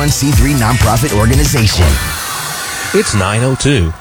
501c3 nonprofit organization. It's 9:02.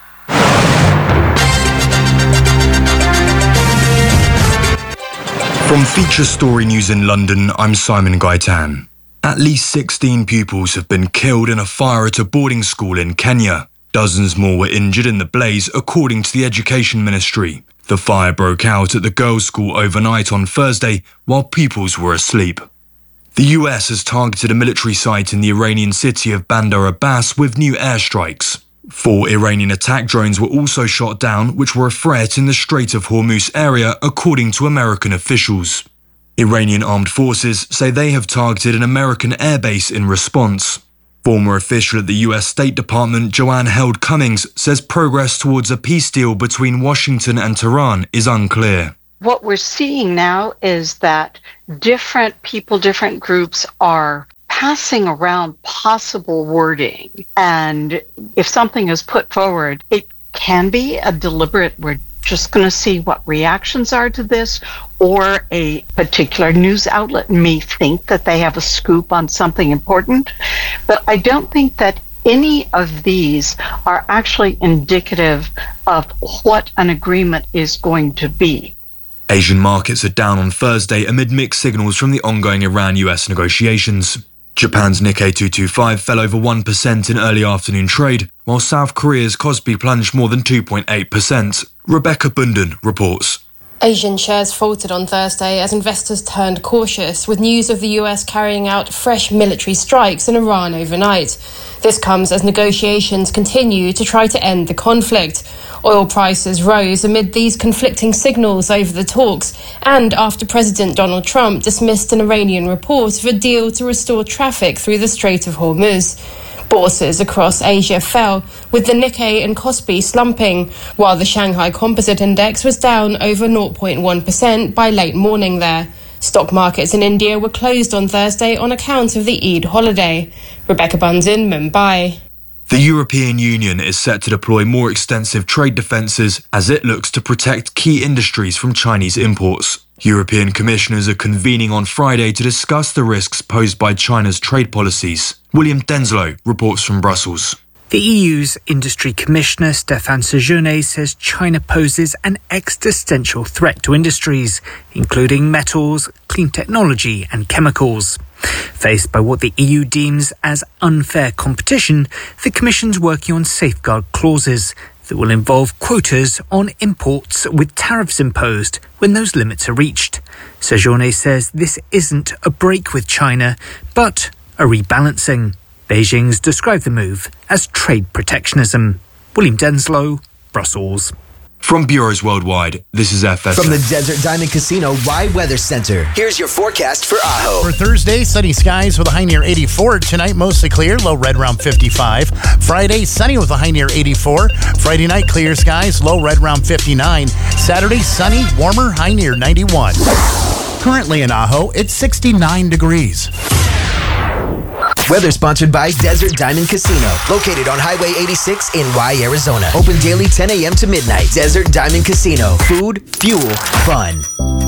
From Feature Story News in London, I'm Simon Gaitan. At least 16 pupils have been killed in a fire at a boarding school in Kenya. Dozens more were injured in the blaze, according to the Education Ministry. The fire broke out at the girls' school overnight on Thursday while pupils were asleep. The US has targeted a military site in the Iranian city of Bandar Abbas with new airstrikes. 4 Iranian attack drones were also shot down, which were a threat in the Strait of Hormuz area, according to American officials. Iranian armed forces say they have targeted an American airbase in response. Former official at the US State Department, Joanne Held Cummings, says progress towards a peace deal between Washington and Tehran is unclear. What we're seeing now is that different people, different groups are passing around possible wording. And if something is put forward, it can be a deliberate, we're just going to see what reactions are to this, or a particular news outlet may think that they have a scoop on something important. But I don't think that any of these are actually indicative of what an agreement is going to be. Asian markets are down on Thursday amid mixed signals from the ongoing Iran-US negotiations. Japan's Nikkei 225 fell over 1% in early afternoon trade, while South Korea's Kospi plunged more than 2.8%. Rebecca Bunden reports. Asian shares faltered on Thursday as investors turned cautious, with news of the US carrying out fresh military strikes in Iran overnight. This comes as negotiations continue to try to end the conflict. Oil prices rose amid these conflicting signals over the talks and after President Donald Trump dismissed an Iranian report of a deal to restore traffic through the Strait of Hormuz. Bourses across Asia fell, with the Nikkei and Kospi slumping, while the Shanghai Composite Index was down over 0.1% by late morning there. Stock markets in India were closed on Thursday on account of the Eid holiday. Rebecca Bunzin, Mumbai. The European Union is set to deploy more extensive trade defences as it looks to protect key industries from Chinese imports. European commissioners are convening on Friday to discuss the risks posed by China's trade policies. William Denslow reports from Brussels. The EU's Industry Commissioner Stéphane Séjourné says China poses an existential threat to industries, including metals, clean technology and chemicals. Faced by what the EU deems as unfair competition, the Commission's working on safeguard clauses that will involve quotas on imports with tariffs imposed when those limits are reached. Séjourné says this isn't a break with China, but a rebalancing. Beijing's described the move as trade protectionism. William Denslow, Brussels. From bureaus worldwide, this is FSF. From the Desert Diamond Casino Rye Weather Center, here's your forecast for Ajo. For Thursday, sunny skies with a high near 84. Tonight, mostly clear, low red around 55. Friday, sunny with a high near 84. Friday night, clear skies, low red around 59. Saturday, sunny, warmer, high near 91. Currently in Ajo, it's 69 degrees. Weather sponsored by Desert Diamond Casino, located on Highway 86 in Rye, Arizona. Open daily 10 a.m. to midnight. Desert Diamond Casino. Food, fuel, fun.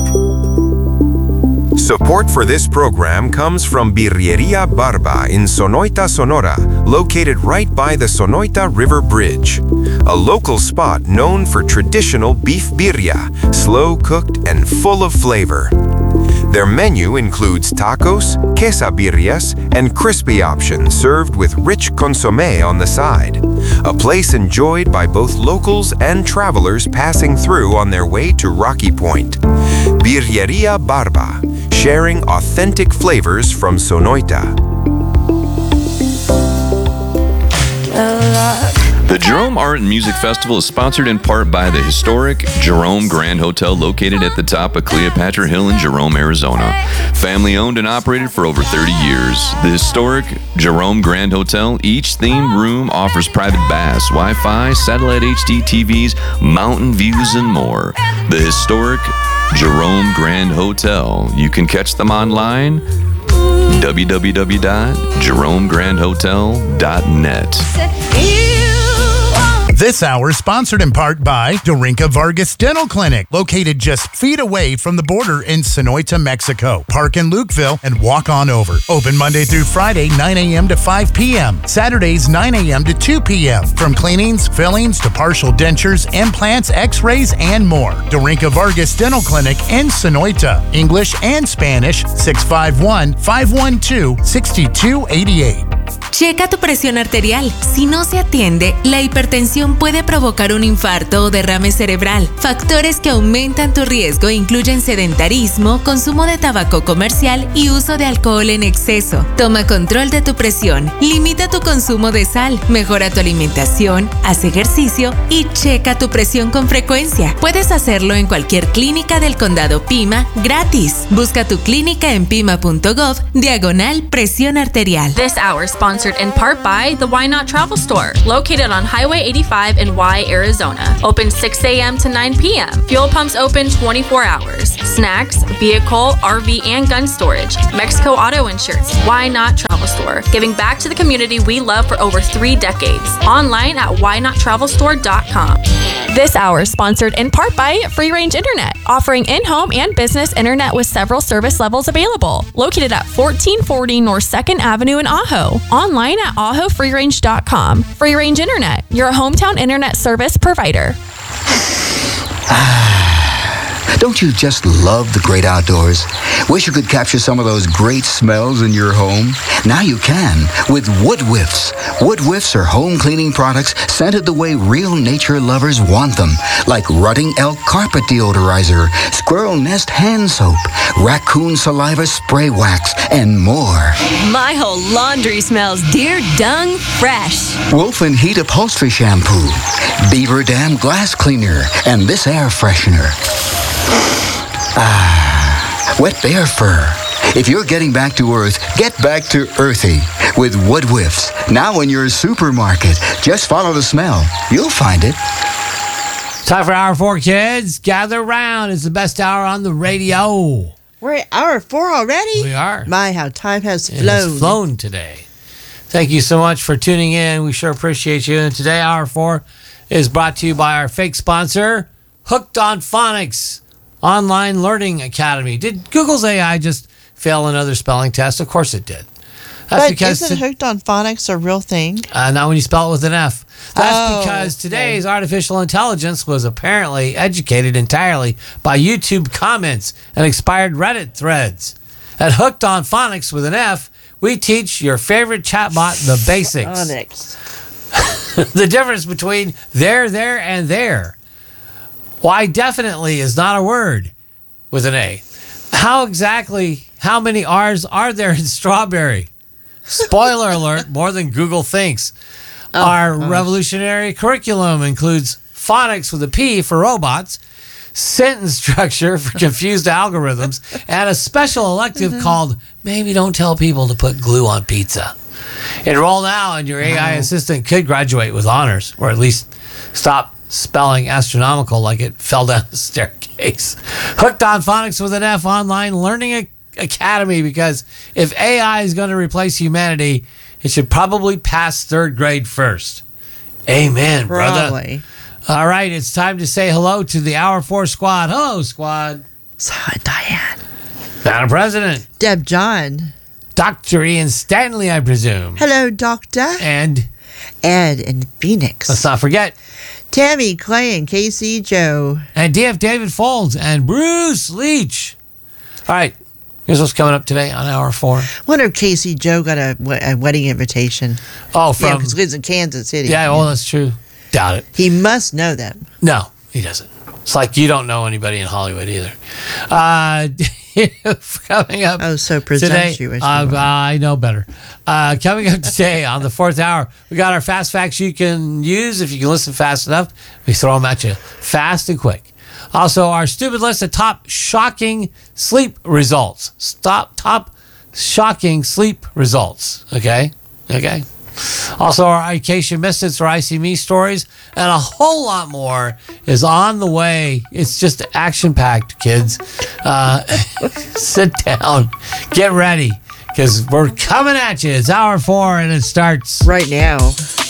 Support for this program comes from Birreria Barba in Sonoita, Sonora, located right by the Sonoita River Bridge. A local spot known for traditional beef birria, slow-cooked and full of flavor. Their menu includes tacos, quesabirrias, and crispy options served with rich consommé on the side. A place enjoyed by both locals and travelers passing through on their way to Rocky Point. Birreria Barba, sharing authentic flavors from Sonoita. The Jerome Art and Music Festival is sponsored in part by the historic Jerome Grand Hotel located at the top of Cleopatra Hill in Jerome, Arizona. Family owned and operated for over 30 years. The historic Jerome Grand Hotel, each themed room offers private baths, Wi-Fi, satellite HD TVs, mountain views, and more. The historic Jerome Grand Hotel. You can catch them online, www.jeromegrandhotel.net. This hour sponsored in part by Dorinka Vargas Dental Clinic, located just feet away from the border in Sonoita, Mexico. Park in Lukeville and walk on over. Open Monday through Friday, 9 a.m. to 5 p.m. Saturdays, 9 a.m. to 2 p.m. From cleanings, fillings to partial dentures, implants, x-rays, and more. Dorinka Vargas Dental Clinic in Sonoita. English and Spanish, 651-512-6288. Checa tu presión arterial. Si no se atiende, la hipertensión puede provocar un infarto o derrame cerebral. Factores que aumentan tu riesgo incluyen sedentarismo, consumo de tabaco comercial y uso de alcohol en exceso. Toma control de tu presión, limita tu consumo de sal, mejora tu alimentación, haz ejercicio y checa tu presión con frecuencia. Puedes hacerlo en cualquier clínica del condado Pima gratis. Busca tu clínica en pima.gov/presión arterial. This hour sponsored in part by the Why Not Travel Store, located on Highway 85 in Y, Arizona. Open 6 a.m. to 9 p.m. Fuel pumps open 24 hours. Snacks, vehicle, RV, and gun storage. Mexico Auto Insurance. Why Not Travel Store, giving back to the community we love for over 3 decades. Online at whynottravelstore.com. This hour sponsored in part by Free Range Internet, offering in-home and business internet with several service levels available. Located at 1440 North 2nd Avenue in Ajo. Online at ahofreerange.com. Free Range Internet, your hometown internet service provider. Don't you just love the great outdoors? Wish you could capture some of those great smells in your home? Now you can with Wood Whiffs. Wood Whiffs are home cleaning products scented the way real nature lovers want them, like Rutting Elk Carpet Deodorizer, Squirrel Nest Hand Soap, Raccoon Saliva Spray Wax, and more. My whole laundry smells deer dung fresh. Wolf and Heat Upholstery Shampoo, Beaver Dam Glass Cleaner, and this air freshener. Wet bear fur. If you're getting back to Earth, get back to Earthy with Wood Whiffs. Now in your supermarket. Just follow the smell. You'll find it. Time for Hour 4, kids. Gather round. It's the best hour on the radio. We're at Hour 4 already? We are. My, how time has flown. It has flown today. Thank you so much for tuning in. We sure appreciate you. And today, Hour 4 is brought to you by our fake sponsor, Hooked on Phonics Online Learning Academy. Did Google's AI just fail another spelling test? Of course it did. That's but because isn't Hooked on Phonics a real thing? Not when you spell it with an F. That's because today's artificial intelligence was apparently educated entirely by YouTube comments and expired Reddit threads. At Hooked on Phonics with an F, we teach your favorite chatbot the basics. Phonics. The difference between there, and there. Why definitely is not a word with an A. How many R's are there in strawberry? Spoiler alert, more than Google thinks. Our revolutionary curriculum includes phonics with a P for robots, sentence structure for confused algorithms, and a special elective called Maybe Don't Tell People to Put Glue on Pizza. Enroll now and your AI assistant could graduate with honors, or at least stop spelling astronomical like it fell down the staircase. Hooked on Phonics with an F Online Learning Academy, because if AI is going to replace humanity, it should probably pass 3rd grade first. Amen, brother. Probably. All right, it's time to say hello to the Hour 4 squad. Hello, squad. Diane. Madam President. Deb John. Dr. Ian Stanley, I presume. Hello, Doctor. And Ed in Phoenix. Let's not forget Tammy, Clay, and Casey Joe. And DF David Folds and Bruce Leach. All right, here's what's coming up today on Hour 4. Wonder if Casey Joe got a wedding invitation. Oh, from... because he lives in Kansas City. Yeah, well, that's true. Doubt it. He must know them. No, he doesn't. It's like you don't know anybody in Hollywood either. Coming up so presumptuous. Today, I know better. Coming up today on the 4th hour, we got our fast facts you can use if you can listen fast enough. We throw them at you fast and quick. Also, our stupid list of top shocking sleep results. Top shocking sleep results. Okay? Also, our Ication Misfits or IC Me stories and a whole lot more is on the way. It's just action-packed, kids. Sit down. Get ready, because we're coming at you. It's Hour 4, and it starts right now.